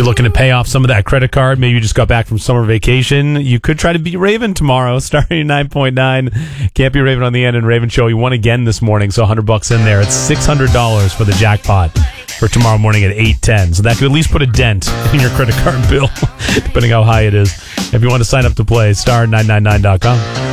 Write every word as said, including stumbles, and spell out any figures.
you're looking to pay off some of that credit card, maybe you just got back from summer vacation, you could try to beat Raven tomorrow, starting nine point nine. Can't be Raven on the end and Raven Show. He won again this morning, so one hundred bucks in there. It's six hundred dollars for the jackpot for tomorrow morning at eight ten. So that could at least put a dent in your credit card bill, depending how high it is. If you want to sign up to play, star nine ninety-nine dot com.